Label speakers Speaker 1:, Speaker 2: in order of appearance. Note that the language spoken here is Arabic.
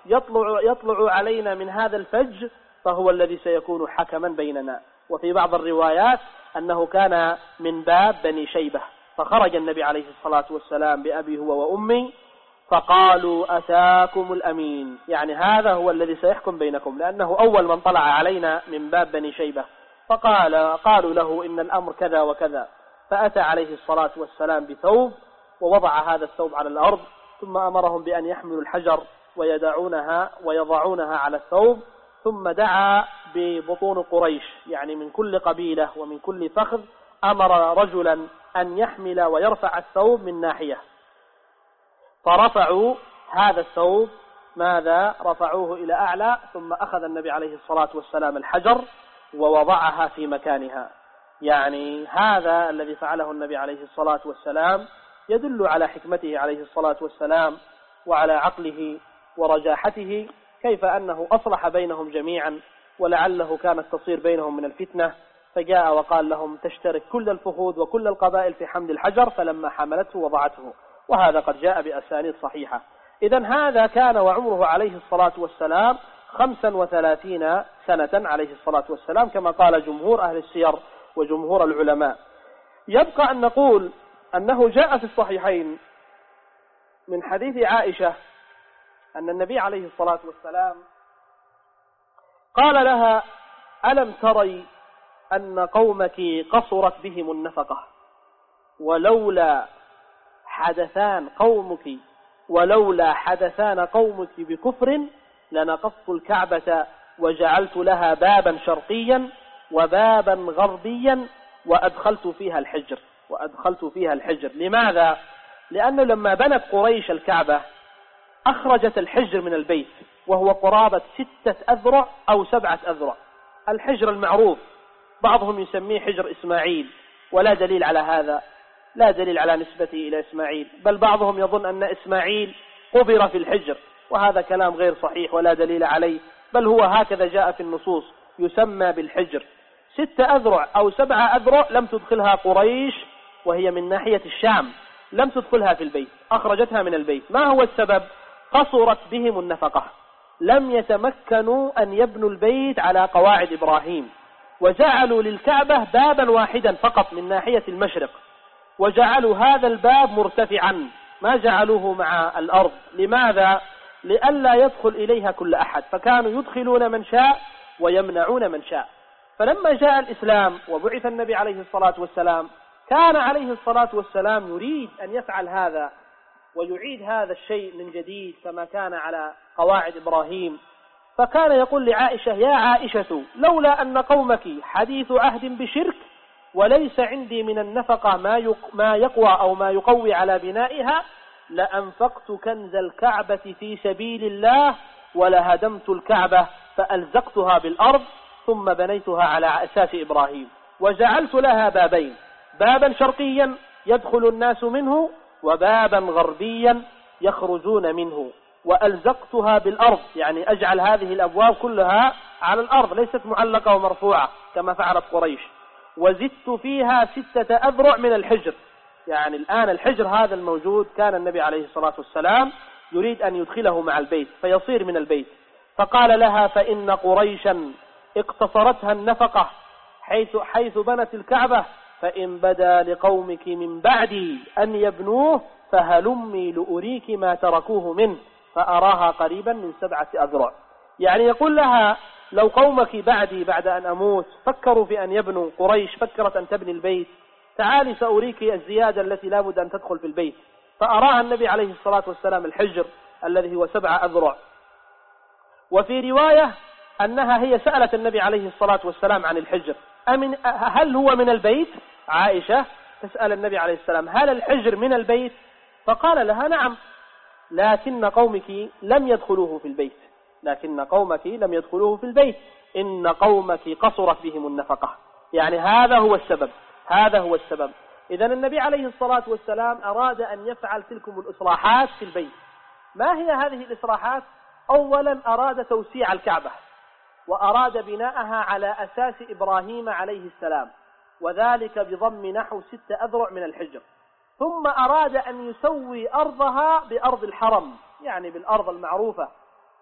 Speaker 1: يطلع علينا من هذا الفج فهو الذي سيكون حكما بيننا. وفي بعض الروايات أنه كان من باب بني شيبة، فخرج النبي عليه الصلاة والسلام بأبي هو وأمي فقالوا أتاكم الأمين، يعني هذا هو الذي سيحكم بينكم، لأنه أول من طلع علينا من باب بني شيبة. قالوا له إن الأمر كذا وكذا، فأتى عليه الصلاة والسلام بثوب ووضع هذا الثوب على الأرض، ثم أمرهم بأن يحملوا الحجر ويضعونها على الثوب، ثم دعا ببطون قريش، يعني من كل قبيلة ومن كل فخذ أمر رجلا أن يحمل ويرفع الثوب من ناحية، فرفعوا هذا الثوب، ماذا رفعوه إلى أعلى، ثم أخذ النبي عليه الصلاة والسلام الحجر ووضعها في مكانها. يعني هذا الذي فعله النبي عليه الصلاة والسلام يدل على حكمته عليه الصلاة والسلام وعلى عقله ورجاحته، كيف أنه أصلح بينهم جميعا، ولعله كانت تصير بينهم من الفتنة، فجاء وقال لهم تشترك كل الفخوذ وكل القبائل في حمل الحجر، فلما حملته وضعته، وهذا قد جاء بأسانيد صحيحة. إذن هذا كان وعمره عليه الصلاة والسلام 35 سنة عليه الصلاة والسلام، كما قال جمهور أهل السير وجمهور العلماء. يبقى أن نقول أنه جاء في الصحيحين من حديث عائشة أن النبي عليه الصلاة والسلام قال لها ألم تري أن قومك قصرت بهم النفقة ولولا حدثان قومك بكفر لنقضت الكعبة وجعلت لها بابا شرقيا وبابا غربيا وأدخلت فيها الحجر. لماذا؟ لأنه لما بنت قريش الكعبة أخرجت الحجر من البيت، وهو قرابة 6 أذرع أو 7 أذرع، الحجر المعروف، بعضهم يسميه حجر إسماعيل، ولا دليل على هذا، لا دليل على نسبته إلى إسماعيل، بل بعضهم يظن أن إسماعيل قبر في الحجر، وهذا كلام غير صحيح ولا دليل عليه، بل هو هكذا جاء في النصوص يسمى بالحجر. 6 أذرع أو 7 أذرع لم تدخلها قريش، وهي من ناحية الشام، لم تدخلها في البيت، أخرجتها من البيت. ما هو السبب؟ قصرت بهم النفقة، لم يتمكنوا أن يبنوا البيت على قواعد إبراهيم، وجعلوا للكعبة بابا واحدا فقط من ناحية المشرق، وجعلوا هذا الباب مرتفعا، ما جعلوه مع الأرض. لماذا؟ لئلا يدخل إليها كل أحد، فكانوا يدخلون من شاء ويمنعون من شاء. فلما جاء الإسلام وبعث النبي عليه الصلاة والسلام، كان عليه الصلاة والسلام يريد أن يفعل هذا ويعيد هذا الشيء من جديد كما كان على قواعد إبراهيم، فكان يقول لعائشة: يا عائشة، لولا أن قومك حديث عهد بشرك وليس عندي من النفقة ما يقوى أو ما يقوي على بنائها لأنفقت كنز الكعبة في سبيل الله ولهدمت الكعبة فألزقتها بالأرض ثم بنيتها على أساس إبراهيم، وجعلت لها بابين، بابا شرقيا يدخل الناس منه وبابا غربيا يخرجون منه، وألزقتها بالأرض، يعني أجعل هذه الأبواب كلها على الأرض ليست معلقة ومرفوعة كما فعلت قريش، وزدت فيها 6 أذرع من الحجر. يعني الآن الحجر هذا الموجود كان النبي عليه الصلاة والسلام يريد أن يدخله مع البيت فيصير من البيت، فقال لها: فإن قريشا اقتصرتها النفقة حيث بنت الكعبة، فإن بدا لقومك من بعدي أن يبنوه فهلمي لأريك ما تركوه منه، فأراها قريبا من 7 أذرع. يعني يقول لها: لو قومك بعدي بعد أن أموت فكروا في أن يبنوا، قريش فكرت أن تبني البيت، تعالي سأريك الزيادة التي لا بد أن تدخل في البيت. فأراها النبي عليه الصلاة والسلام الحجر الذي هو 7 أذرع. وفي رواية أنها هي سألت النبي عليه الصلاة والسلام عن الحجر: هل هو من البيت؟ عائشة تسأل النبي عليه السلام: هل الحجر من البيت؟ فقال لها: نعم، لكن قومك لم يدخلوه في البيت، إن قومك قصرت بهم النفقة. يعني هذا هو السبب. إذن النبي عليه الصلاة والسلام أراد أن يفعل تلكم الإصلاحات في البيت. ما هي هذه الإصلاحات؟ أولا أراد توسيع الكعبة، وأراد بناءها على أساس إبراهيم عليه السلام، وذلك بضم نحو 6 أذرع من الحجر. ثم أراد أن يسوي أرضها بأرض الحرم، يعني بالأرض المعروفة